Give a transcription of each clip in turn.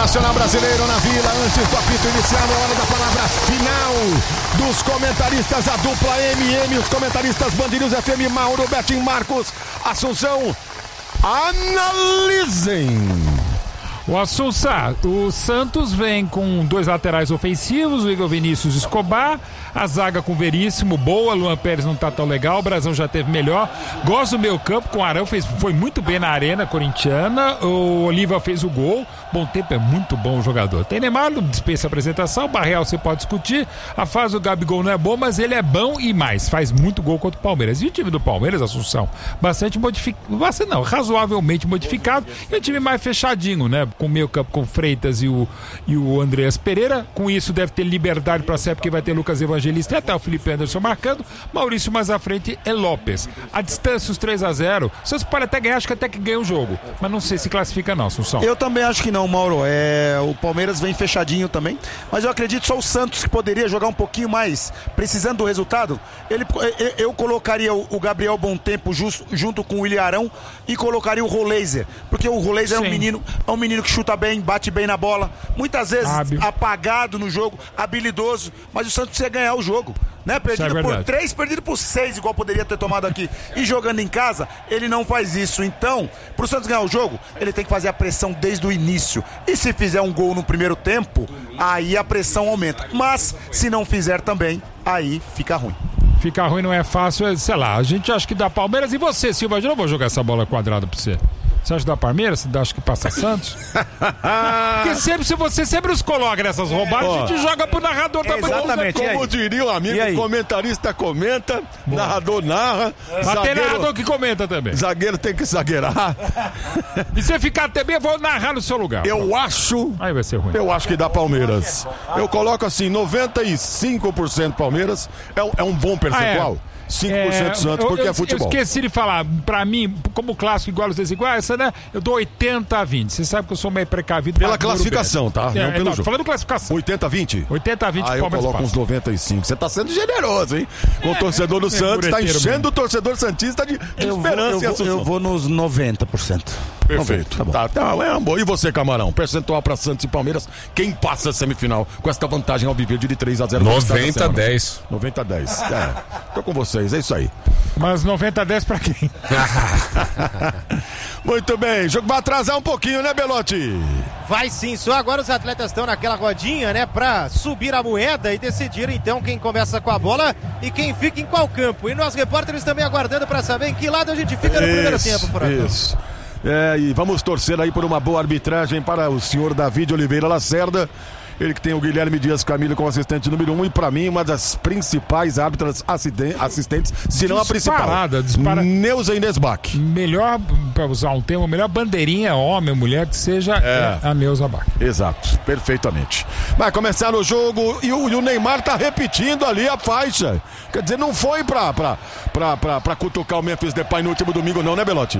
Nacional Brasileiro na Vila, antes do apito inicial, a hora da palavra final dos comentaristas, a dupla MM, os comentaristas Band News FM, Mauro, Betim, Marcos, Assunção, analisem. O Assunção, o Santos vem com 2 laterais ofensivos, o Igor Vinícius Escobar, a zaga com Veríssimo, boa, Luan Pérez não tá tão legal, o Brasão já teve melhor, gosto do meio campo com o Arão, foi muito bem na arena corintiana, o Oliva fez o gol, Bom Tempo é muito bom o jogador, tem Neymar, não dispensa a apresentação, Barreal você pode discutir, a fase do Gabigol não é boa, mas ele é bom e mais, faz muito gol contra o Palmeiras, e o time do Palmeiras, Assunção, razoavelmente modificado, e o time mais fechadinho, né, com o meio campo com Freitas e o Andreas Pereira, com isso deve ter liberdade para ser, porque vai ter Lucas Evangelista e até o Felipe Anderson marcando, Maurício mais à frente é Lopes, a distância os 3-0, o Santos pode até ganhar, acho que até que ganha o jogo, mas não sei se classifica não, Assunção. Eu também acho que não, Mauro, o Palmeiras vem fechadinho também, mas eu acredito só o Santos que poderia jogar um pouquinho mais, precisando do resultado, eu colocaria o Gabriel Bom Tempo junto com o Ilharão e colocaria o Roleiser, porque o Roleiser é um menino que chuta bem, bate bem na bola, muitas vezes apagado no jogo, habilidoso, mas o Santos precisa ganhar o jogo, né? Perdido por 3, perdido por 6, igual poderia ter tomado aqui, e jogando em casa, ele não faz isso. Então, pro Santos ganhar o jogo, ele tem que fazer a pressão desde o início, e se fizer um gol no primeiro tempo, aí a pressão aumenta, mas se não fizer também, aí fica ruim. Fica ruim, não é fácil, sei lá, a gente acha que dá Palmeiras, e você, Silva, eu não vou jogar essa bola quadrada pra você. Você acha da Palmeiras? Você acha que passa Santos? Porque se você sempre os coloca nessas roubadas, a gente joga pro narrador também. Exatamente. Como diria o amigo, comentarista comenta, narrador narra. Mas tem narrador que comenta também. Zagueiro tem que zagueirar. E se ficar também, eu vou narrar no seu lugar. Aí vai ser ruim. Eu acho que dá Palmeiras. Eu coloco assim, 95% Palmeiras. É um bom percentual. 5% Santos, porque é futebol. Eu esqueci de falar, pra mim, como clássico igual os desiguais, essa, né? Eu dou 80-20. Você sabe que eu sou meio precavido. Pela classificação, tá? Não pelo jogo. Falando classificação. 80-20? 80-20. Eu coloco uns 95. Você tá sendo generoso, hein? Com o torcedor do Santos, tá enchendo o torcedor santista de esperança e assunção. Eu vou nos 90%. Perfeito. Tá bom. E você, Camarão? Percentual pra Santos e Palmeiras. Quem passa a semifinal com essa vantagem ao viver de 3-0? 90-10. 90-10. Tô com vocês, é isso aí. Mas 90-10 pra quem? Muito bem. O jogo vai atrasar um pouquinho, né, Belotti? Vai sim. Só agora os atletas estão naquela rodinha, né, pra subir a moeda e decidir então quem começa com a bola e quem fica em qual campo. E nós repórteres também aguardando pra saber em que lado a gente fica no primeiro tempo, Furacão. Isso. E vamos torcer aí por uma boa arbitragem para o senhor David Oliveira Lacerda. Ele que tem o Guilherme Dias Camilo como assistente número 1 e pra mim uma das principais árbitras assistentes, se não a principal. Disparada. Neuza Inês Bach. Melhor, pra usar um termo, melhor bandeirinha homem ou mulher que seja a Neuza Bach. Exato, perfeitamente. Vai começar o jogo e o Neymar tá repetindo ali a faixa. Quer dizer, não foi pra cutucar o Memphis Depay no último domingo não, né, Belotti?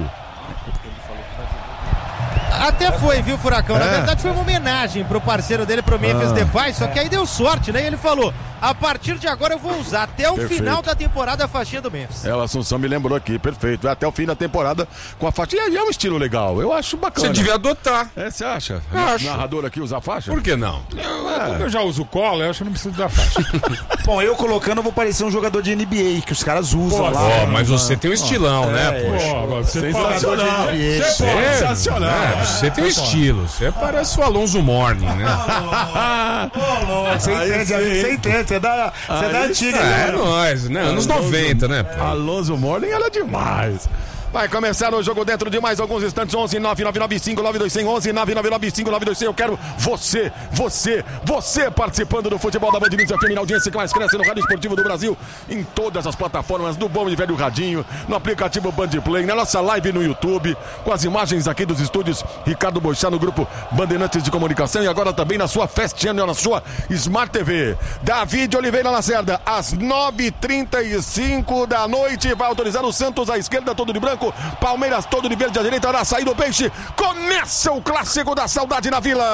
Até foi, viu, Furacão? Na verdade foi uma homenagem pro parceiro dele, pro Memphis Depay, só que aí deu sorte, né? E ele falou, a partir de agora eu vou usar até o final da temporada a faixinha do Memphis. O Assunção me lembrou aqui, perfeito. Até o fim da temporada com a faixa. E é um estilo legal, eu acho bacana. Você devia adotar. Você acha? Acho. Narrador aqui usa a faixa? Por que não? Como eu já uso o colo, eu acho que não preciso da faixa. Bom, eu colocando, eu vou parecer um jogador de NBA, que os caras usam lá. Mas você tem um estilão, né, poxa? Sensacional. Sensacional. Você tem um estilo, você parece o Alonso Mourning, né? Você entende, você dá antiga. É nóis, né? Anos 90, né? Alonso Mourning era demais. Vai começar o jogo dentro de mais alguns instantes. 11-999-5-921, 11-999-5-921. Eu quero você participando do futebol da Band News FM, na audiência que mais cresce no Rádio Esportivo do Brasil, em todas as plataformas, no bom e velho radinho, no aplicativo Band Play, na nossa live no YouTube, com as imagens aqui dos estúdios Ricardo Boixá no grupo Bandeirantes de Comunicação e agora também na sua Fast Channel, na sua Smart TV. David Oliveira Lacerda, às 9h35 da noite, vai autorizar o Santos à esquerda, todo de branco, Palmeiras todo de verde à direita, na saída do peixe. Começa o clássico da saudade na Vila.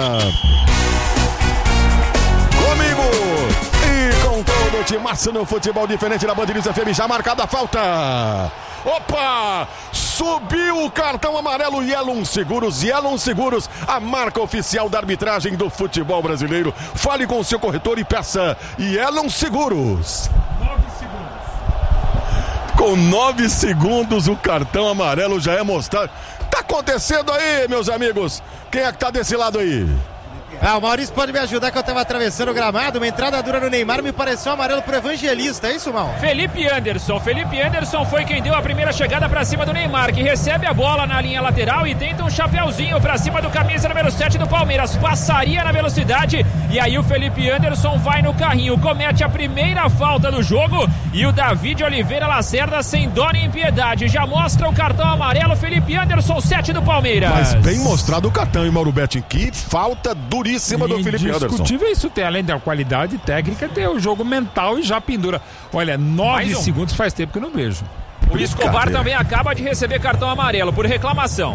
Comigo e com todo o timaço no futebol diferente da Band News FM, já marcada a falta. Opa! Subiu o cartão amarelo Yellow Seguros. Yellow Seguros, a marca oficial da arbitragem do futebol brasileiro. Fale com o seu corretor e peça Yellow Seguros. 9 segundos. Com 9 segundos o cartão amarelo já é mostrado. Tá acontecendo aí, meus amigos? Quem é que tá desse lado aí? O Maurício pode me ajudar, que eu tava atravessando o gramado. Uma entrada dura no Neymar, me pareceu um amarelo pro Evangelista, é isso, Mal? Felipe Anderson foi quem deu a primeira chegada pra cima do Neymar, que recebe a bola na linha lateral e tenta um chapéuzinho pra cima do camisa número 7 do Palmeiras. Passaria na velocidade e aí o Felipe Anderson vai no carrinho, comete a primeira falta do jogo e o David Oliveira Lacerda, sem dó nem piedade, já mostra o cartão amarelo. Felipe Anderson, 7 do Palmeiras. Mas bem mostrado o cartão, hein, Mauro Betting? Que falta duríssima do Felipe Anderson. Indiscutível isso tem, além da qualidade técnica, tem o jogo mental e já pendura. Olha, 9 segundos faz tempo que eu não vejo. O Escobar também acaba de receber cartão amarelo por reclamação.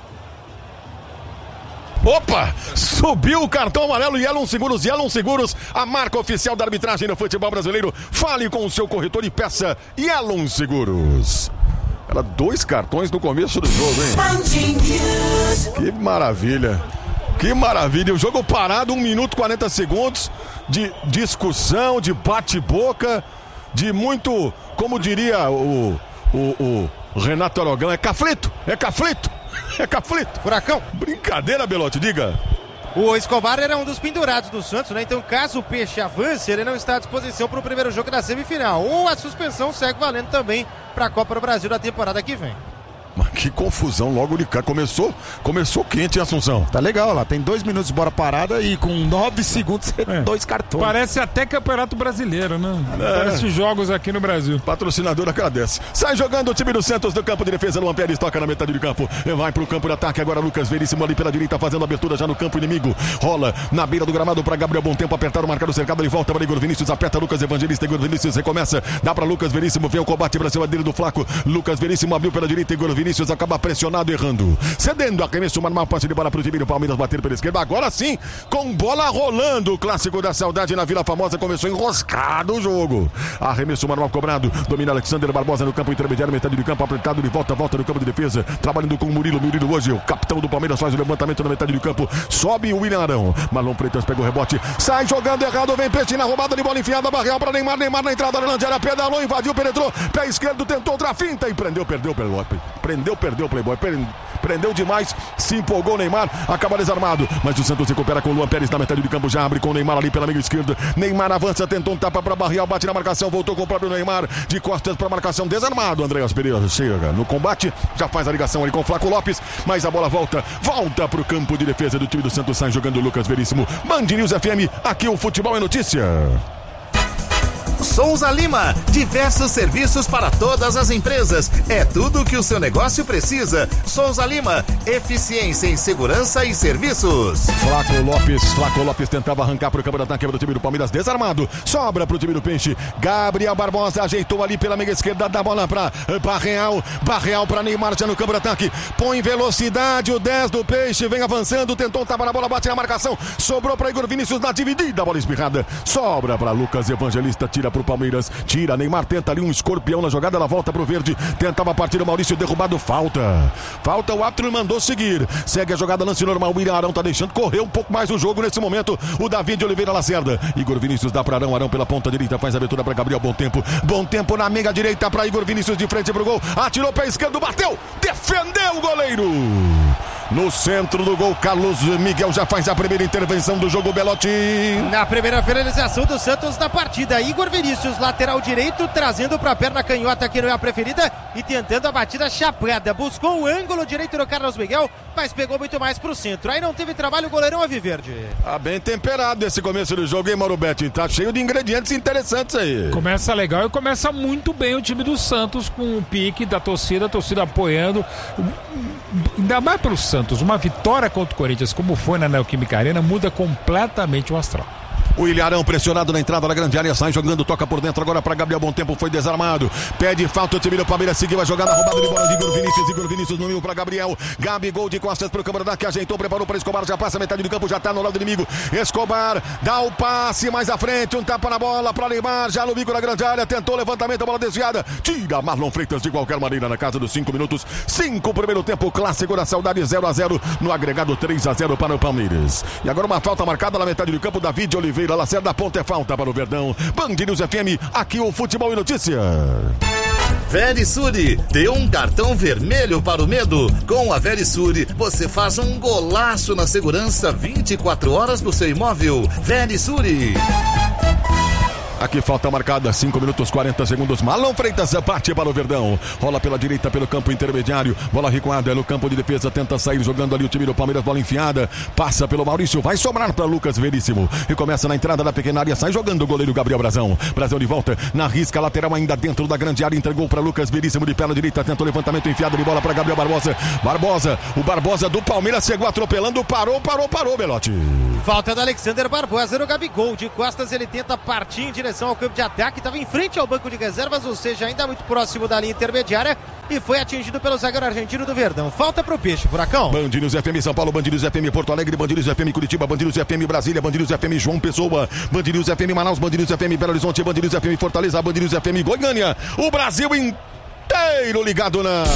Opa! Subiu o cartão amarelo Yellow Seguros, a marca oficial da arbitragem no futebol brasileiro. Fale com o seu corretor e peça Yellow Seguros. Era 2 cartões no começo do jogo, hein? Que maravilha. Que maravilha, o jogo parado, 1 minuto e 40 segundos de discussão, de bate-boca, de muito, como diria o Renato Aragão, é caflito. Furacão. Brincadeira, Belotti, diga. O Escobar era um dos pendurados do Santos, né? Então, caso o Peixe avance, ele não está à disposição para o primeiro jogo da semifinal. Ou a suspensão segue valendo também para a Copa do Brasil da temporada que vem. Mas que confusão logo de cara. Começou quente, hein, Assunção? Tá legal lá, tem 2 minutos de bola parada e com 9 segundos 2 cartões. Parece até Campeonato Brasileiro, né? Parece jogos aqui no Brasil. Patrocinador agradece. Sai jogando o time do Santos do campo de defesa. Luan Pérez toca na metade de campo. Vai pro campo de ataque agora. Lucas Veríssimo ali pela direita, fazendo abertura já no campo inimigo. Rola na beira do gramado para Gabriel Bom Tempo apertar o marcador cercado. Ele volta para Igor Vinícius, aperta Lucas Evangelista. Igor Vinícius recomeça. Dá para Lucas Veríssimo, vem o combate pra cima dele do Flaco. Lucas Veríssimo abriu pela direita. Igor Vinícius acaba pressionado, errando. Cedendo, arremesso, uma passe de bola pro time do Palmeiras, bater pela esquerda. Agora sim, com bola rolando. O clássico da saudade na Vila Famosa. Começou enroscado o jogo. Arremesso manual cobrado. Domina Alexander Barbosa no campo intermediário, metade do campo apertado. De volta no campo de defesa. Trabalhando com o Murilo. Murilo hoje, o capitão do Palmeiras, faz o levantamento na metade do campo. Sobe o William Arão. Marlon Freitas pega o rebote. Sai jogando errado. Vem Peixe na roubada de bola enfiada. Barreal para Neymar. Neymar na entrada da grande área. Pedalou, invadiu, penetrou. Pé esquerdo, tentou outra finta e prendeu, perdeu o Playboy. Prendeu demais, se empolgou o Neymar, acaba desarmado, mas o Santos recupera com o Luan Pérez na metade do campo, já abre com o Neymar ali pela meia esquerda. Neymar avança, tentou um tapa para Barreal, bate na marcação, voltou com o próprio Neymar, de costas para marcação, desarmado. Andreas Pereira chega no combate, já faz a ligação ali com o Flaco Lopes, mas a bola volta pro campo de defesa do time do Santos, sai jogando o Lucas Veríssimo. Band News FM, aqui o futebol é notícia. Souza Lima, diversos serviços para todas as empresas. É tudo o que o seu negócio precisa. Souza Lima, eficiência em segurança e serviços. Flaco Lopes tentava arrancar para o campo de ataque do time do Palmeiras, desarmado. Sobra para o time do Peixe. Gabriel Barbosa ajeitou ali pela meia esquerda, dá bola para Barreal para Neymar já no campo de ataque. Põe velocidade, o 10 do Peixe vem avançando, tentou tapa na bola, bate na marcação. Sobrou para Igor Vinícius na dividida, bola espirrada. Sobra para Lucas Evangelista, tira pro Palmeiras, tira, Neymar tenta ali um escorpião na jogada, ela volta pro verde, tentava partir o Maurício, derrubado, falta, o árbitro mandou seguir, segue a jogada, lance normal, o William Arão tá deixando correr um pouco mais o jogo nesse momento, o David Oliveira Lacerda, Igor Vinícius dá pra Arão pela ponta direita, faz a abertura pra Gabriel Bom Tempo na meia direita pra Igor Vinícius de frente pro gol, atirou pé esquerdo, bateu, defendeu o goleiro. No centro do gol, Carlos Miguel já faz a primeira intervenção do jogo, Belotti. Na primeira finalização do Santos na partida, Igor Vinícius, lateral direito, trazendo para a perna canhota, que não é a preferida, e tentando a batida chapada. Buscou o ângulo direito do Carlos Miguel, mas pegou muito mais pro centro. Aí não teve trabalho o goleirão Aviverde. Tá bem temperado esse começo do jogo, hein, Mauro Betti? Tá cheio de ingredientes interessantes aí. Começa legal e começa muito bem o time do Santos, com o pique da torcida, a torcida apoiando. Ainda mais pelo Santos, uma vitória contra o Corinthians, como foi na Neoquímica Arena, muda completamente o astral. O Ilharão pressionado na entrada da grande área, sai jogando, toca por dentro agora para Gabriel. Bom Tempo, foi desarmado. Pede falta o time do Palmeiras, seguiu a jogada, roubada de bola de Igor Vinícius no meio para Gabriel. Gabigol de costas para o Câmara que ajeitou, preparou para Escobar, já passa metade do campo, já tá no lado do inimigo. Escobar dá o passe mais à frente, um tapa na bola para Neymar, já no bico da grande área, tentou levantamento, a bola desviada. Tira Marlon Freitas de qualquer maneira na casa dos 5 minutos. 5 primeiro tempo, clássico da saudade, 0-0 no agregado, 3-0 para o Palmeiras. E agora uma falta marcada na metade do campo, David Oliveira, Lacerda, ponta é falta para o Verdão. Band News FM, aqui o Futebol e Notícia. Verisure, dê um cartão vermelho para o medo. Com a Verisure, você faz um golaço na segurança 24 horas do seu imóvel. Verisure. Aqui falta marcada, 5 minutos 40 segundos. Marlon Freitas parte para o Verdão. Rola pela direita, pelo campo intermediário. Bola recuada no campo de defesa. Tenta sair jogando ali o time do Palmeiras. Bola enfiada. Passa pelo Maurício. Vai sobrar para Lucas Veríssimo. E começa na entrada da pequena área. Sai jogando o goleiro Gabriel Brazão. Brazão de volta. Na risca lateral ainda dentro da grande área. Entregou para Lucas Veríssimo de perna direita. Tenta o levantamento enfiado de bola para Gabriel Barbosa. O Barbosa do Palmeiras chegou atropelando. Parou, Belotti. Falta do Alexander Barbosa no Gabigol. De costas ele tenta partir em direção ao campo de ataque, estava em frente ao banco de reservas, ou seja, ainda muito próximo da linha intermediária, e foi atingido pelo zagueiro argentino do Verdão. Falta pro Peixe, Furacão. Band News FM São Paulo, Band News FM Porto Alegre, Band News FM Curitiba, Band News FM Brasília, Band News FM João Pessoa, Band News FM Manaus, Band News FM Belo Horizonte, Band News FM Fortaleza, Band News FM Goiânia. O Brasil inteiro ligado na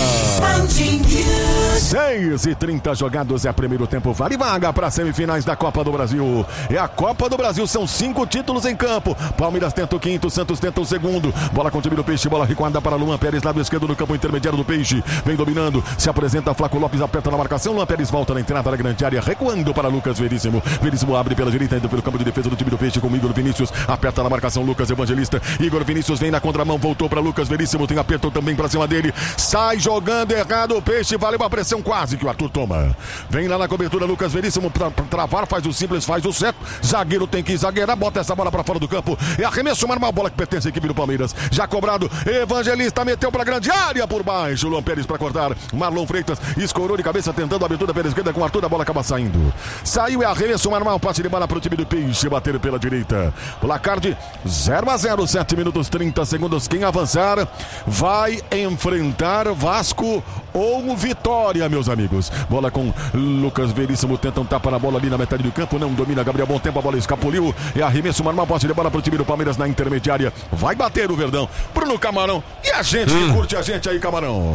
6h30 jogados, é primeiro tempo, vale vaga para semifinais da Copa do Brasil. É a Copa do Brasil, são 5 títulos em campo. Palmeiras tenta o quinto, Santos tenta o segundo. Bola com o time do Peixe, bola recuada para Luan Pérez, lado esquerdo no campo intermediário do Peixe. Vem dominando, se apresenta Flaco Lopes, aperta na marcação. Luan Pérez volta na entrada da grande área, recuando para Lucas Veríssimo. Veríssimo abre pela direita, indo pelo campo de defesa do time do Peixe com Igor Vinícius. Aperta na marcação Lucas Evangelista. Igor Vinícius vem na contramão, voltou para Lucas Veríssimo, tem aperto também para cima dele. Sai jogando errado o Peixe, vale uma pressão quase que o Arthur toma. Vem lá na cobertura Lucas Veríssimo pra travar, faz o simples, faz o certo. Zagueiro tem que zagueirar, bota essa bola pra fora do campo. É arremesso, uma bola que pertence à equipe do Palmeiras. Já cobrado, Evangelista meteu pra grande área por baixo. Luan Pérez pra cortar. Marlon Freitas escorou de cabeça tentando a abertura pela esquerda com o Arthur, a bola acaba saindo. Saiu, é arremesso, normal, passe de bola pro time do Peixe, bater pela direita. Placar de 0-0, 7 minutos 30 segundos. Quem avançar vai enfrentar Vasco ou Vitória, meus amigos. Bola com Lucas Veríssimo, tenta um tapa na bola ali na metade do campo, não domina Gabriel, bom tempo, a bola escapuliu, é arremesso normal, posse de bola pro time do Palmeiras na intermediária, vai bater o Verdão, Bruno Camarão, e a gente que curte a gente aí, Camarão.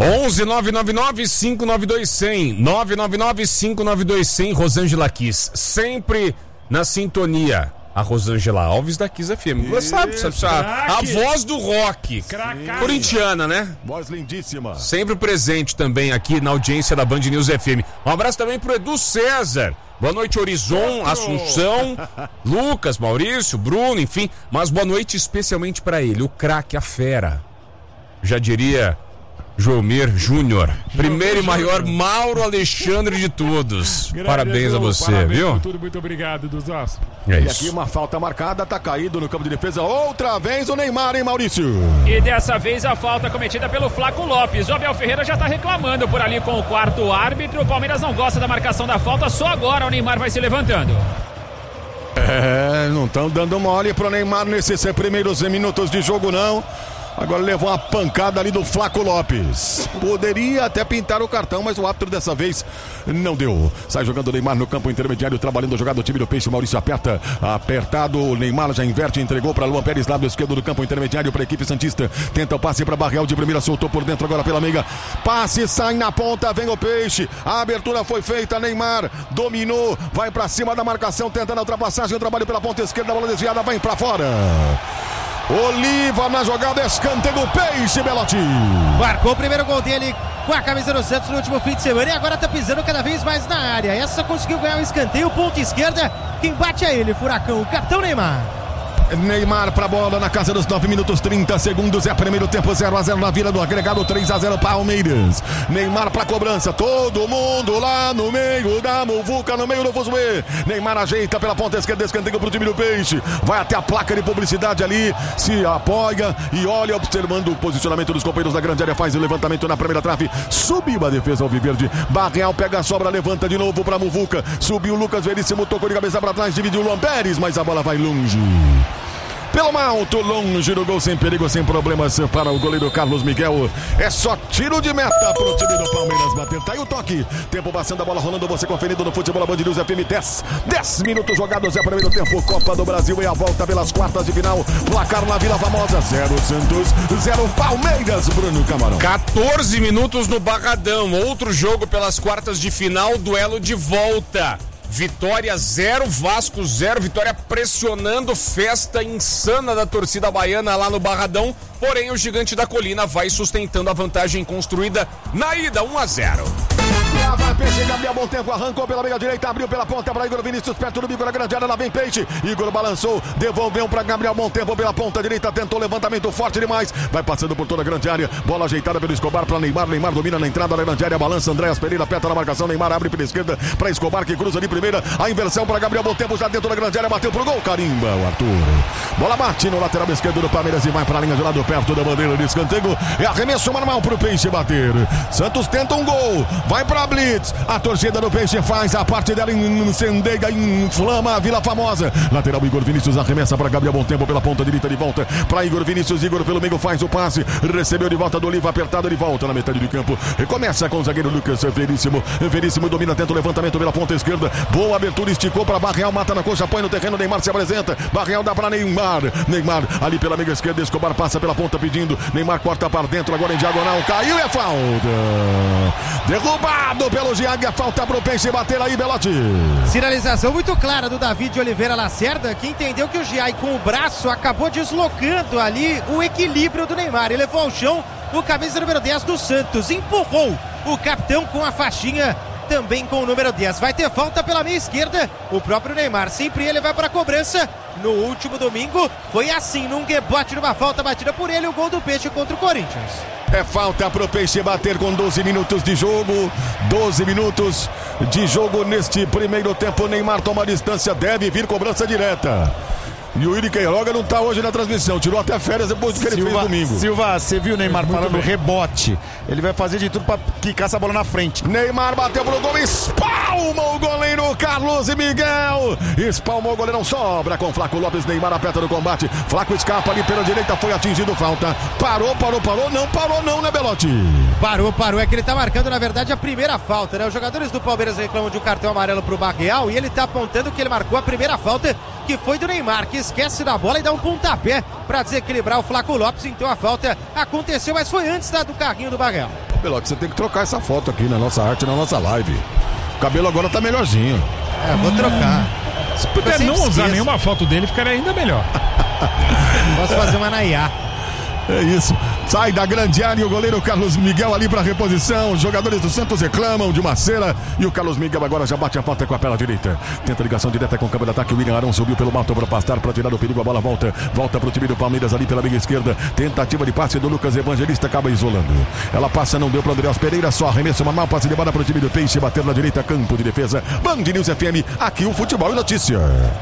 11-999-592-100, 999-592-100, Rosângela Kiss, sempre na sintonia. A Rosângela Alves da Kiss FM. Você sabe, a voz do rock. Corintiana, né? Voz lindíssima. Sempre presente também aqui na audiência da Band News FM. Um abraço também pro Edu César. Boa noite, Horizon, Assunção, Lucas, Maurício, Bruno, enfim. Mas boa noite especialmente para ele, o craque, a fera. Já diria Joelmir Júnior, primeiro e maior Mauro Alexandre de todos. Parabéns a você, parabéns, viu? Tudo, muito obrigado, dos nossos. É isso. E aqui uma falta marcada, tá caído no campo de defesa. Outra vez o Neymar, hein, Maurício? E dessa vez a falta cometida pelo Flaco Lopes. O Abel Ferreira já tá reclamando por ali com o quarto árbitro. O Palmeiras não gosta da marcação da falta, só agora o Neymar vai se levantando. Não estão dando mole pro Neymar nesses primeiros minutos de jogo, não. Agora levou uma pancada ali do Flaco Lopes. Poderia até pintar o cartão, mas o árbitro dessa vez não deu. Sai jogando o Neymar no campo intermediário, trabalhando a jogada do time do Peixe. Maurício aperta, apertado. O Neymar já inverte, entregou para Luan Pérez, lado esquerdo do campo intermediário para a equipe santista. Tenta o passe para Barreal de primeira, soltou por dentro agora pela meiga. Passe, sai na ponta, vem o Peixe. A abertura foi feita, Neymar dominou, vai para cima da marcação, tentando a ultrapassagem, o trabalho pela ponta esquerda, bola desviada, vai para fora. Oliva na jogada, escanteio do Peixe, Belotti. Marcou o primeiro gol dele com a camisa do Santos no último fim de semana e agora tá pisando cada vez mais na área. Essa conseguiu ganhar o escanteio, ponta esquerda, quem bate é ele, Furacão, o cartão Neymar. Neymar pra bola na casa dos 9 minutos 30 segundos. É primeiro tempo 0-0 na Vila do Agregado, 3-0 Palmeiras. Neymar pra cobrança, todo mundo lá no meio da muvuca, no meio do fuzuê. Neymar ajeita pela ponta esquerda, escanteio pro time do Peixe. Vai até a placa de publicidade ali, se apoia e olha, observando o posicionamento dos companheiros da grande área. Faz o levantamento na primeira trave, subiu a defesa alviverde. Barreal pega a sobra, levanta de novo pra muvuca. Subiu o Lucas Veríssimo, tocou de cabeça pra trás, dividiu o Luan Pérez, mas a bola vai longe. Pelo alto, longe do gol, sem perigo, sem problemas para o goleiro Carlos Miguel. É só tiro de meta pro time do Palmeiras bater. Tá aí o toque. Tempo passando, a bola rolando, você conferindo no Futebol Band News FM. 10 minutos jogados, é primeiro tempo. Copa do Brasil e a volta pelas quartas de final. Placar na Vila Famosa, 0 Santos, 0 Palmeiras, Bruno Camarão. 14 minutos no Barradão. Outro jogo pelas quartas de final, duelo de volta. Vitória 0, Vasco 0, vitória pressionando, festa insana da torcida baiana lá no Barradão, porém o Gigante da Colina vai sustentando a vantagem construída na ida, 1-0. Lá vai Peixe, Gabriel Bom Tempo arrancou pela meia direita, abriu pela ponta para Igor Vinícius, perto do bico da grande área, lá vem Peixe, Igor balançou, devolveu para Gabriel Bom Tempo pela ponta direita, tentou levantamento forte demais, vai passando por toda a grande área, bola ajeitada pelo Escobar para Neymar, Neymar domina na entrada da grande área, balança Andréas Pereira, aperta na marcação, Neymar abre pela esquerda para Escobar que cruza de primeira, a inversão para Gabriel Bom Tempo já dentro da grande área, bateu pro gol, carimba o Arthur, bola bate no lateral esquerdo do Palmeiras e vai para a linha de lado perto da bandeira de escanteio, é arremesso manual pro Peixe bater, Santos tenta um gol, vai para Blitz, a torcida do Peixe faz a parte dela, incendeia, inflama a Vila Famosa. Lateral Igor Vinícius arremessa para Gabriel Bom Tempo pela ponta direita de volta para Igor Vinícius. Igor pelo meio faz o passe, recebeu de volta do Oliva, apertado de volta na metade do campo. Recomeça com o zagueiro Lucas Veríssimo. Veríssimo domina, tenta o levantamento pela ponta esquerda. Boa abertura, esticou para Barreal, mata na coxa, põe no terreno. Neymar se apresenta. Barreal dá para Neymar. Neymar ali pela meia esquerda. Escobar passa pela ponta pedindo. Neymar corta para dentro, agora em diagonal. Caiu, é falta. Derrubado pelo Giag, falta pro Peixe bater aí, Belotti. Sinalização muito clara do David Oliveira Lacerda, que entendeu que o Giai com o braço acabou deslocando ali o equilíbrio do Neymar. Ele levou ao chão o camisa número 10 do Santos, empurrou o capitão com a faixinha, também com o número 10. Vai ter falta pela meia esquerda, o próprio Neymar, sempre ele vai para a cobrança. No último domingo foi assim, num rebote, numa falta batida por ele, o gol do Peixe contra o Corinthians. É falta pro Peixe bater com 12 minutos de jogo. 12 minutos de jogo neste primeiro tempo. Neymar toma a distância, deve vir cobrança direta. E o Yuri Queiroga não tá hoje na transmissão, tirou até férias depois do que ele fez domingo. Silva, você viu o Neymar falando rebote? Ele vai fazer de tudo pra quicar essa bola na frente. Neymar bateu pro gol, espalma o goleiro Carlos Miguel. Espalmou o goleirão, sobra com Flaco Lopes. Neymar aperta no combate. Flaco escapa ali pela direita, foi atingido, falta. Parou, não, né, Belotti? Parou, é que ele tá marcando, na verdade, a primeira falta, né? Os jogadores do Palmeiras reclamam de um cartão amarelo pro Barreal e ele tá apontando que ele marcou a primeira falta, que foi do Neymar, que esquece da bola e dá um pontapé para desequilibrar o Flaco Lopes. Então a falta aconteceu, mas foi antes do carrinho do Barreal. Belotti, você tem que trocar essa foto aqui na nossa arte, na nossa live. O cabelo agora tá melhorzinho. Vou trocar. Se puder não usar nenhuma foto dele, ficaria ainda melhor. Posso fazer uma Nayá. É isso. Sai da grande área o goleiro Carlos Miguel ali para reposição. Os jogadores do Santos reclamam de uma cera. E o Carlos Miguel agora já bate a falta com a perna direita. Tenta ligação direta com o câmbio de ataque. O William Arão subiu pelo mato para pastar, para tirar o perigo. A bola volta pro time do Palmeiras ali pela meia esquerda. Tentativa de passe do Lucas Evangelista, acaba isolando. Ela passa, não deu para Andreas Pereira. Só arremesso manual, passe de bola para o time do Peixe. Bater na direita, campo de defesa. Band News FM, aqui o futebol e notícia.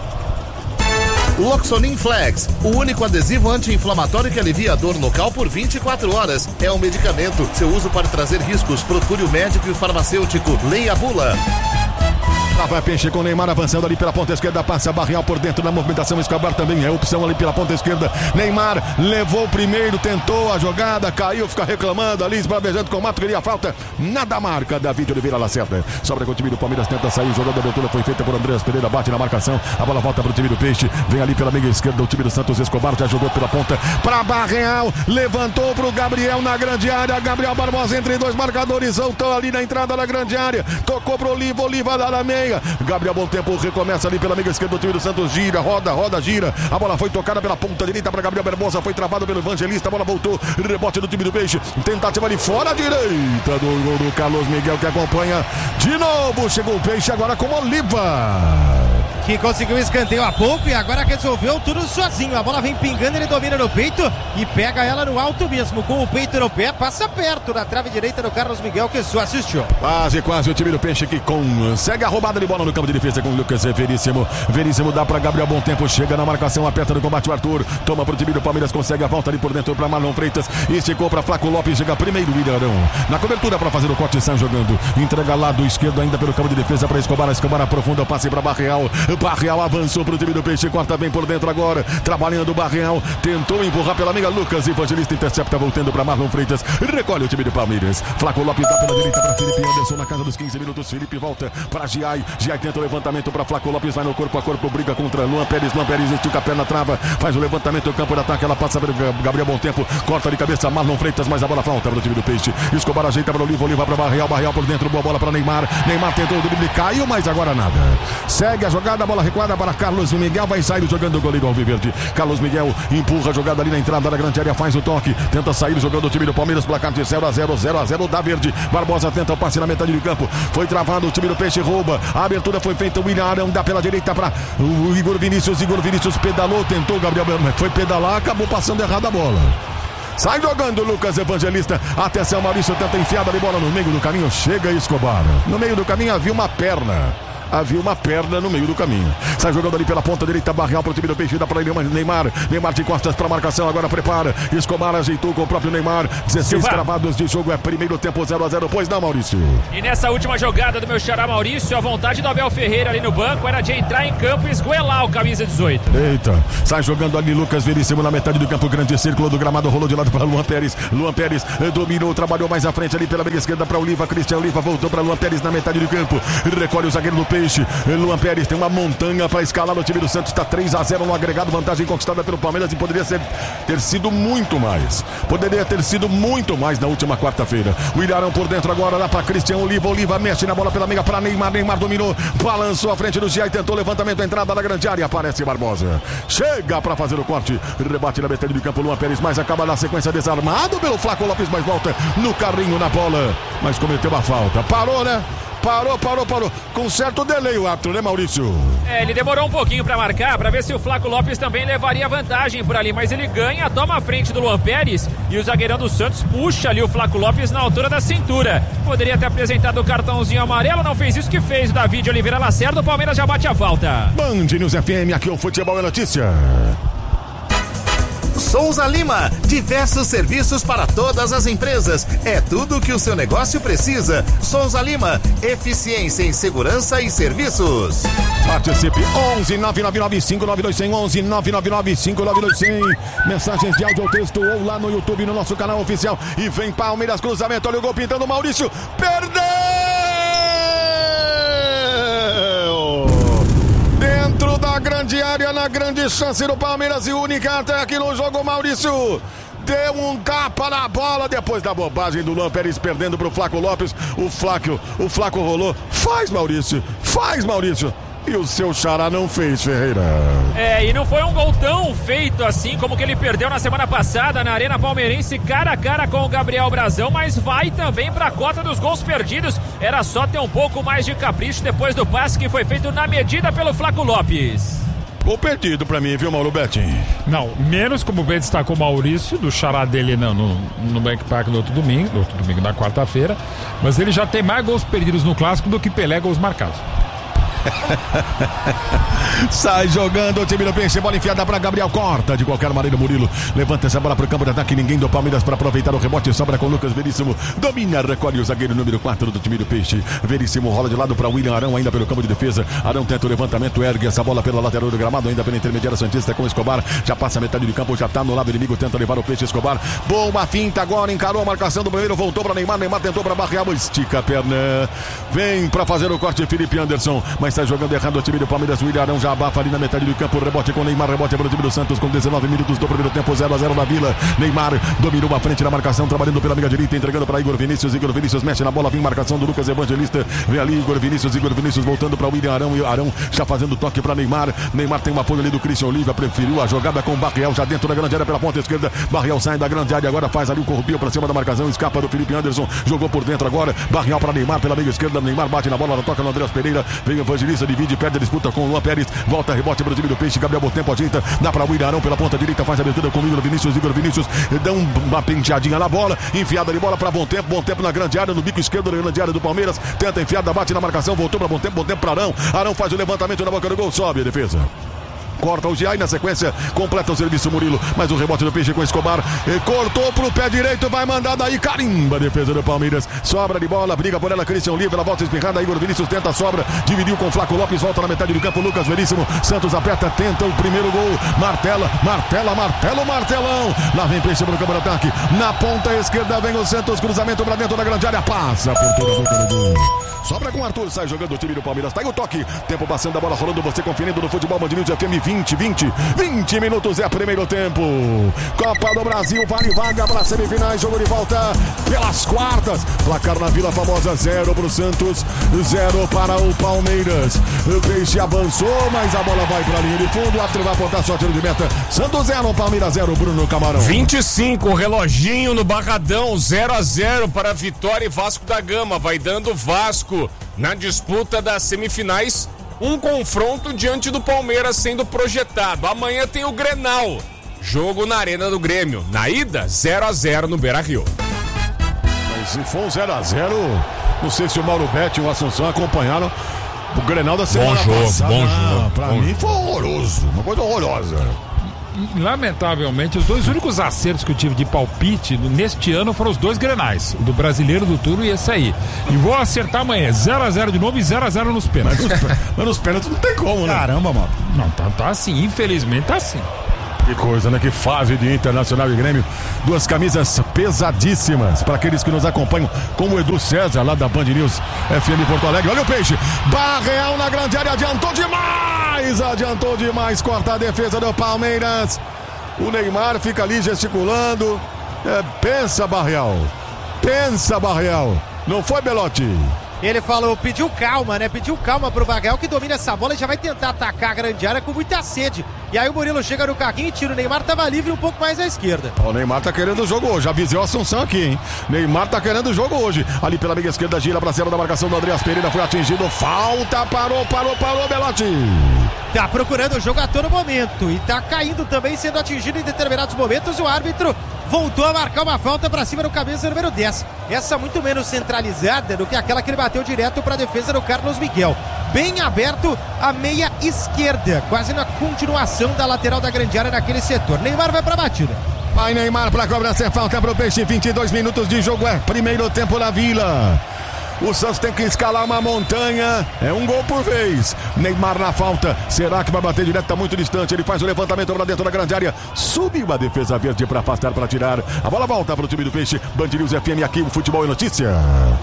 Loxonin Flex, o único adesivo anti-inflamatório que alivia a dor local por 24 horas. É um medicamento. Seu uso pode trazer riscos. Procure o médico e o farmacêutico. Leia a bula. Lá vai Peixe com o Neymar avançando ali pela ponta esquerda, passa Barreal por dentro da movimentação, Escobar também é opção ali pela ponta esquerda. Neymar levou o primeiro, tentou a jogada, caiu, fica reclamando ali, esbravejando com o mato, queria a falta, nada marca. David Oliveira Lacerda, sobra com o time do Palmeiras, tenta sair, jogando a abertura foi feita por Andreas Pereira, bate na marcação, a bola volta pro time do Peixe, vem ali pela meia esquerda o time do Santos. Escobar já jogou pela ponta para Barreal, levantou pro Gabriel na grande área, Gabriel Barbosa entre dois marcadores, voltou ali na entrada da grande área, tocou pro Oliva, Oliva lá na meia. Gabriel Bom Tempo recomeça ali pela meia esquerda do time do Santos, gira, roda, gira. A bola foi tocada pela ponta direita para Gabriel Barbosa, foi travado pelo Evangelista, a bola voltou, rebote do time do Peixe, tentativa ali fora direita do gol do Carlos Miguel que acompanha de novo, chegou o Peixe agora com Oliva. que conseguiu escanteio há pouco e agora resolveu tudo sozinho. A bola vem pingando, ele domina no peito e pega ela no alto mesmo, com o peito no pé, passa perto da trave direita do Carlos Miguel, que só assistiu. Quase o time do Peixe que consegue a roubada de bola no campo de defesa com o Lucas Veríssimo. Veríssimo dá para Gabriel Bom Tempo, chega na marcação, aperta no combate o Arthur, toma pro time do Palmeiras, consegue a volta ali por dentro para Marlon Freitas, esticou para Flaco Lopes, chega primeiro o Ilharão na cobertura para fazer o corte, Sam jogando, entrega lado esquerdo ainda pelo campo de defesa para Escobar aprofunda o passe para Barreal avançou pro time do Peixe, corta bem por dentro agora, trabalhando o Barreal, tentou empurrar pela amiga Lucas Evangelista, intercepta voltando para Marlon Freitas, recolhe o time do Palmeiras, Flaco Lopes dá pela direita para Felipe Anderson na casa dos 15 minutos, Felipe volta para Giai tenta o levantamento para Flaco Lopes, vai no corpo a corpo, briga contra Luan Pérez estica a perna, trava, faz o levantamento, o campo de ataque, ela passa para Gabriel Bom Tempo, corta de cabeça Marlon Freitas, mas a bola falta para o time do Peixe, Escobar ajeita para Oliva para Barreal por dentro, boa bola para Neymar tentou o drible, caiu, mas agora nada, segue a jogada, a bola recuada para Carlos Miguel, vai sair jogando o goleiro Alviverde, Carlos Miguel empurra a jogada ali na entrada da grande área, faz o toque, tenta sair jogando o time do Palmeiras, placar de 0-0 da Verde, Barbosa tenta o passe na metade do campo, foi travado, o time do Peixe rouba, a abertura foi feita, o William Arão dá pela direita para o Igor Vinícius pedalou, tentou, Gabriel foi pedalar, acabou passando errado a bola. Sai jogando Lucas Evangelista, atenção, Maurício tenta enfiada de bola no meio do caminho, chega Escobar, no meio do caminho havia uma perna no meio do caminho. Sai jogando ali pela ponta direita, Barreal pro time do Peixe, dá para Neymar de costas para marcação, agora prepara, Escobar ajeitou com o próprio Neymar, 16 cravados de jogo, é primeiro tempo 0-0, pois não, Maurício? E nessa última jogada do meu xará Maurício, a vontade do Abel Ferreira ali no banco era de entrar em campo e esgoelar o camisa 18. Eita, sai jogando ali Lucas Veríssimo na metade do campo, grande círculo do gramado, rolou de lado para Luan Pérez dominou, trabalhou mais à frente ali pela meia esquerda para Oliva, Cristian Oliva voltou para Luan Pérez na metade do campo, recolhe o zagueiro do Peixe, Luan Pérez tem uma montanha para escalar no time do Santos, está 3-0 no agregado, vantagem conquistada pelo Palmeiras e poderia ter sido muito mais na última quarta-feira. O Ilharão por dentro agora, dá para Cristian Oliva mexe na bola pela meia para Neymar dominou, balançou a frente do Giai, tentou levantamento, entrada da grande área, aparece Barbosa, chega para fazer o corte, rebate na metade do campo Luan Pérez, mas acaba na sequência desarmado pelo Flaco Lopes, mas volta no carrinho na bola, mas cometeu a falta, parou, né? Parou. Com certo delay o árbitro, né, Maurício? Ele demorou um pouquinho pra marcar, pra ver se o Flaco Lopes também levaria vantagem por ali, mas ele ganha, toma a frente do Luan Pérez e o zagueirão do Santos puxa ali o Flaco Lopes na altura da cintura. Poderia ter apresentado o cartãozinho amarelo, não fez isso que fez o David Oliveira Lacerda, o Palmeiras já bate a falta. Band News FM, aqui o Futebol é Notícia. Souza Lima, diversos serviços para todas as empresas. É tudo o que o seu negócio precisa. Souza Lima, eficiência em segurança e serviços. Participe 11-999-5921, 11-999-5921. Mensagens de áudio ou texto ou lá no YouTube, no nosso canal oficial. E vem Palmeiras, cruzamento, olha o gol pintando, Maurício, perdeu! Dentro da grande área, na grande chance do Palmeiras e única até aqui no jogo, Maurício. Deu um tapa na bola depois da bobagem do Luan Pérez perdendo pro Flaco Lopes. O Flaco rolou. Faz, Maurício. E o seu xará não fez, Ferreira. E não foi um gol tão feito assim como que ele perdeu na semana passada na Arena Palmeirense, cara a cara com o Gabriel Brazão, mas vai também pra cota dos gols perdidos. Era só ter um pouco mais de capricho depois do passe que foi feito na medida pelo Flaco Lopes. Gol perdido pra mim, viu, Mauro Betting? Não, menos como bem destacou o Maurício, do xará dele no Bank Park no outro domingo, na quarta-feira, mas ele já tem mais gols perdidos no Clássico do que Pelé gols marcados. Sai jogando o time do Peixe, bola enfiada para Gabriel, corta de qualquer maneira Murilo, levanta essa bola para o campo de ataque, ninguém do Palmeiras para aproveitar o rebote, sobra com Lucas Veríssimo, domina, recolhe o zagueiro número 4 do time do Peixe, Veríssimo rola de lado para William Arão, ainda pelo campo de defesa, Arão tenta o levantamento, ergue essa bola pela lateral do gramado, ainda pela intermediária santista com Escobar, já passa a metade do campo, já tá no lado inimigo, tenta levar o Peixe, Escobar, boa finta agora, encarou a marcação do primeiro, voltou para Neymar tentou para Barreal, estica a perna, vem para fazer o corte Felipe Anderson, mas está jogando errado o time do Palmeiras, o William Arão já abafa ali na metade do campo, rebote com Neymar, rebote para o time do Santos com 19 minutos do primeiro tempo, 0-0 na Vila. Neymar dominou a frente na marcação, trabalhando pela amiga direita, entregando para Igor Vinícius mexe na bola, vem marcação do Lucas Evangelista, vem ali Igor Vinícius voltando para o William Arão, e Arão já fazendo toque para Neymar tem um apoio ali do Cristian Oliva, preferiu a jogada com Barreal já dentro da grande área pela ponta esquerda, Barreal sai da grande área, agora faz ali o corrupio para cima da marcação, escapa do Felipe Anderson, jogou por dentro agora, Barreal para Neymar pela meia esquerda, Neymar bate na bola, ela toca no Andreas Pereira, vem Evangelista divide, perde a disputa com o Luan Pérez. Volta, rebote para o time do Peixe. Gabriel Botempo ajeita. Dá para o Ilharão pela ponta direita. Faz a abertura com o Igor Vinícius. Igor Vinícius dá uma penteadinha na bola. Enfiada de bola para Botempo. Botempo na grande área, no bico esquerdo da grande área do Palmeiras. Tenta enfiada, bate na marcação. Voltou para Botempo. Botempo para Arão. Arão faz o levantamento na boca do gol. Sobe a defesa. Corta o Giai na sequência, completa o serviço Murilo, mas o rebote do Peixe com Escobar, cortou pro pé direito, vai mandar daí, carimba a defesa do Palmeiras, sobra de bola, briga por ela, Christian livre, ela volta espirrada, Igor Vinícius tenta a sobra, dividiu com Flaco Lopes, volta na metade do campo, Lucas Veríssimo, Santos aperta, tenta o primeiro gol, martela, martelão, lá vem Peixe pro campo de ataque, na ponta esquerda vem o Santos, cruzamento pra dentro da grande área, passa por toda a boca do gol. Sobra com o Arthur, sai jogando o time do Palmeiras. Tá aí o toque. Tempo passando, a bola rolando. Você conferindo no futebol Band News FM 20 minutos é primeiro tempo. Copa do Brasil, vale vaga para semifinais. Jogo de volta pelas quartas. Placar na Vila Formosa, 0 para o Santos, 0 para o Palmeiras. O Peixe avançou, mas a bola vai para a linha de fundo. O árbitro vai apontar só tiro de meta. Santos 0, Palmeiras 0, Bruno Camarão. 25, reloginho no Barradão, 0-0 para Vitória e Vasco da Gama. Vai dando Vasco na disputa das semifinais, um confronto diante do Palmeiras sendo projetado. Amanhã tem o Grenal, jogo na Arena do Grêmio. Na ida, 0-0 no Beira-Rio. Mas se for um 0-0, não sei se o Mauro Betti e o Assunção acompanharam o Grenal da semana passada. Bom jogo. Pra mim foi horroroso, uma coisa horrorosa. Lamentavelmente, os dois únicos acertos que eu tive de palpite neste ano foram os dois Grenais, o do Brasileiro do Turno e esse aí. E vou acertar amanhã, 0-0 de novo e 0-0 nos pênaltis. Mas nos pênaltis não tem como, né? Caramba, mano. Não, tá assim, infelizmente tá assim. Que coisa, né? Que fase de Internacional e Grêmio. Duas camisas pesadíssimas para aqueles que nos acompanham, como o Edu César, lá da Band News FM Porto Alegre. Olha o Peixe. Barreal na grande área, adiantou demais. Corta a defesa do Palmeiras. O Neymar fica ali gesticulando. Pensa, Barreal. Não foi, Belotti? Ele falou, pediu calma, né? Pediu calma pro Barreal, que domina essa bola e já vai tentar atacar a grande área com muita sede. E aí o Murilo chega no carrinho e tira. O Neymar tava livre um pouco mais à esquerda. O Neymar tá querendo o jogo hoje. Avisei o Assunção aqui, hein? Neymar tá querendo o jogo hoje. Ali pela meia esquerda, gira pra cima da marcação do Andreas Pereira. Foi atingido. Falta. Parou, Belotti. Tá procurando o jogo a todo momento. E tá caindo também, sendo atingido em determinados momentos. O árbitro voltou a marcar uma falta pra cima do camisa número 10. Essa muito menos centralizada do que aquela que ele bateu direto pra defesa do Carlos Miguel. Bem aberto a meia esquerda, quase na continuação da lateral da grande área naquele setor. Neymar vai pra batida. Vai Neymar pra cobrança, falta pro Peixe, 22 minutos de jogo, primeiro tempo na Vila. O Santos tem que escalar uma montanha, é um gol por vez. Neymar na falta, será que vai bater direto? Tá muito distante, ele faz o levantamento pra dentro da grande área. Subiu a defesa verde pra afastar, pra tirar. A bola volta pro time do Peixe. Band News FM, aqui o Futebol e Notícia.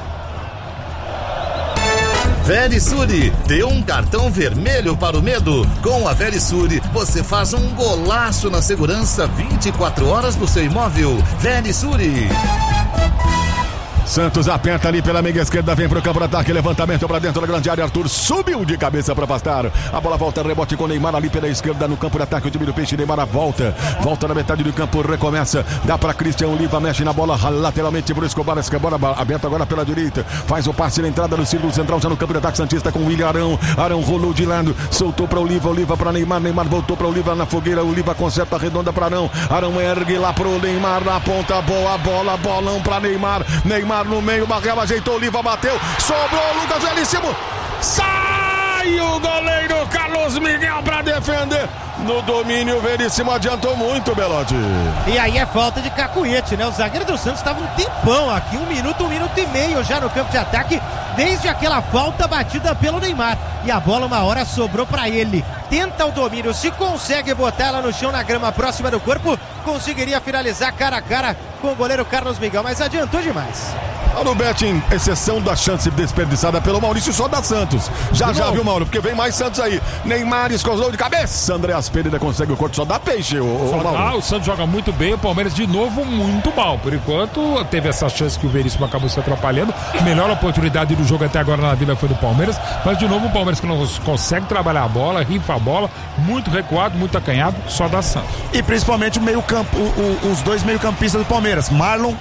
Verisure, dê um cartão vermelho para o medo. Com a Verisure, você faz um golaço na segurança 24 horas do seu imóvel. Verisure. Santos aperta ali pela meia esquerda, vem pro campo de ataque, levantamento pra dentro da grande área, Arthur subiu de cabeça pra afastar, a bola volta, rebote com Neymar ali pela esquerda no campo de ataque, o time do Peixe, Neymar volta na metade do campo, recomeça, dá pra Christian Oliva, mexe na bola lateralmente pro Escobar, bola aberta agora pela direita, faz o passe na entrada no círculo central, já no campo de ataque santista com o William Arão rolou de lado, soltou pra Oliva pra Neymar voltou pra Oliva na fogueira, Oliva conserta redonda pra Arão ergue lá pro Neymar na ponta, boa bola, bolão pra Neymar no meio, Barreal ajeitou, Oliva bateu, sobrou Lucas Veríssimo, sai o goleiro Carlos Miguel pra defender, no domínio Veríssimo adiantou muito, Belotti. E aí é falta de cacuete, né? O zagueiro do Santos estava um tempão aqui, um minuto e meio já no campo de ataque, desde aquela falta batida pelo Neymar, e a bola uma hora sobrou pra ele, tenta o domínio, se consegue botar ela no chão na grama próxima do corpo, conseguiria finalizar cara a cara com o goleiro Carlos Miguel, mas adiantou demais. No betting, exceção da chance desperdiçada pelo Maurício, só da Santos. Já, viu, Mauro? Porque vem mais Santos aí. Neymar escosou de cabeça. Andreas Pereira consegue o corte, só dá peixe, Mauro. O Santos joga muito bem, o Palmeiras de novo muito mal. Por enquanto, teve essa chance que o Veríssimo acabou se atrapalhando. Melhor oportunidade do jogo até agora na Vila foi do Palmeiras. Mas de novo o Palmeiras que não consegue trabalhar a bola, rifa a bola, muito recuado, muito acanhado, só dá Santos. E principalmente o meio campo, os dois meio campistas do Palmeiras, Marlon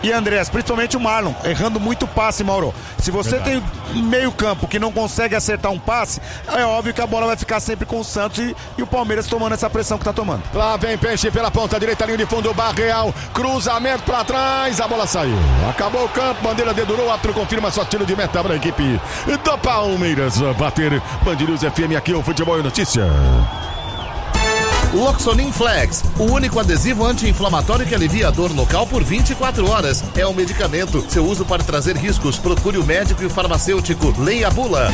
e Andrés, principalmente o Marlon, errando muito passe, Mauro. Se você tem meio campo que não consegue acertar um passe, é óbvio que a bola vai ficar sempre com o Santos e o Palmeiras tomando essa pressão que tá tomando. Lá vem Peixe pela ponta direita, linha de fundo, Barreal, cruzamento pra trás, a bola saiu. Acabou o campo, bandeira dedurou, o árbitro confirma só tiro de meta para a equipe do Palmeiras. Bater, Band News FM, aqui o Futebol e Notícia. Loxonin Flex, o único adesivo anti-inflamatório que alivia a dor local por 24 horas. É um medicamento. Seu uso pode trazer riscos. Procure o médico e o farmacêutico. Leia a bula.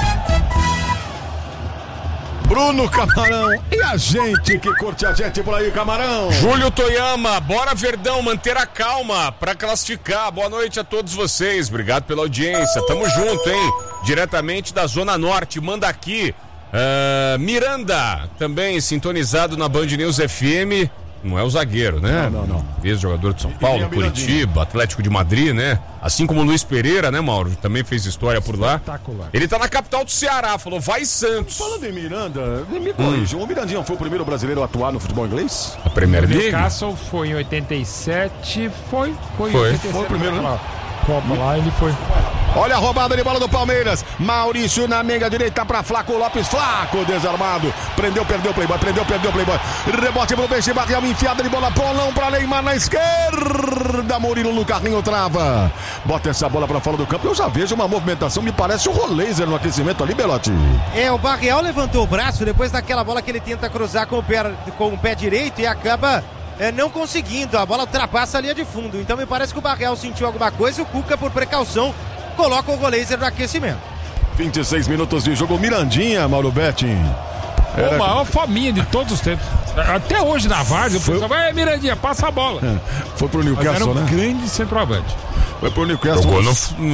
Bruno Camarão e a gente que curte a gente por aí, Camarão. Júlio Toyama, bora Verdão, manter a calma pra classificar. Boa noite a todos vocês, obrigado pela audiência. Tamo junto, hein? Diretamente da Zona Norte, manda aqui. Miranda, também sintonizado na Band News FM. Não é o zagueiro, né? Não. Ex-jogador de São Paulo, Curitiba, Atlético de Madrid, né? Assim como o Luiz Pereira, né, Mauro? Também fez história por lá. Espetacular. Ele tá na capital do Ceará, falou, vai Santos. Falando em Miranda, me corrija, o Mirandinha foi o primeiro brasileiro a atuar no futebol inglês? A Premier League? Newcastle foi em 87, foi em 87. Foi o primeiro, né? Copa lá, ele foi. Olha a roubada de bola do Palmeiras. Maurício na meiga direita para Flaco Lopes. Flaco desarmado. Prendeu, perdeu o Playboy. Rebote pro Peixe. Barreal enfiada de bola. Bolão para Neymar na esquerda. Murilo no carrinho trava. Bota essa bola para fora do campo. Eu já vejo uma movimentação. Me parece o Roleiser no aquecimento ali, Belotti. O Barreal levantou o braço depois daquela bola que ele tenta cruzar com o pé direito e acaba não conseguindo. A bola ultrapassa a linha de fundo. Então me parece que o Barreal sentiu alguma coisa e o Cuca, por precaução, coloca o Roleiser no aquecimento. 26 minutos de jogo. Mirandinha, Mauro Betting. O maior faminha de todos os tempos. Até hoje na Várzea, o pessoal vai, Mirandinha, passa a bola. Foi pro Newcastle, mas era um né? grande centroavante. Foi pro Newcastle. Jogou